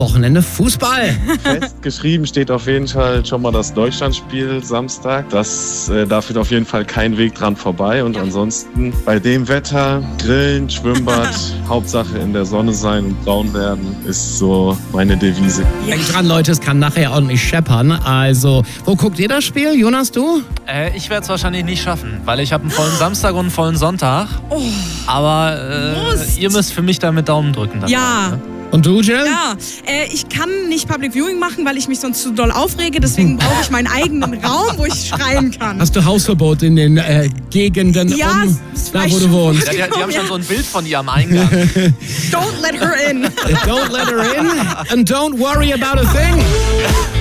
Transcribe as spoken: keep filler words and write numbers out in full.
Wochenende Fußball. Festgeschrieben steht auf jeden Fall schon mal das Deutschlandspiel Samstag. Das, äh, da führt auf jeden Fall kein Weg dran vorbei. Und ansonsten bei dem Wetter, Grillen, Schwimmbad, Hauptsache in der Sonne sein und braun werden, ist so meine Devise. Denkt dran, Leute, es kann nachher ordentlich scheppern. Also, wo guckt ihr das Spiel? Jonas, du? Äh, ich werde es wahrscheinlich nicht schaffen, weil ich habe einen vollen Samstag und einen vollen Sonntag. Oh, Aber äh, ihr müsst für mich da mit Daumen drücken. ja. Dann, ne? Und du, Jill? Ja, äh, ich kann nicht Public Viewing machen, weil ich mich sonst zu doll aufrege. Deswegen brauche ich meinen eigenen Raum, wo ich schreien kann. Hast du Hausverbot in den äh, Gegenden Ja, um, das da weiß wo ich du schon. wohnst? Ja, die, die haben schon so ein Bild von ihr am Eingang. Don't let her in. Don't let her in and don't worry about a thing.